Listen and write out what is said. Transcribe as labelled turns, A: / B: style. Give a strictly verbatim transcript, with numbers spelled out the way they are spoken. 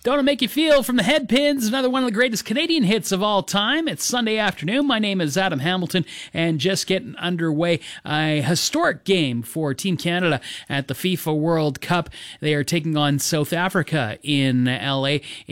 A: Don't It Make You Feel from the Headpins, another one of the greatest Canadian hits of all time. It's Sunday afternoon. My name is Adam Hamilton, and just getting underway, a historic game for Team Canada at the FIFA World Cup. They are taking on South Africa in L A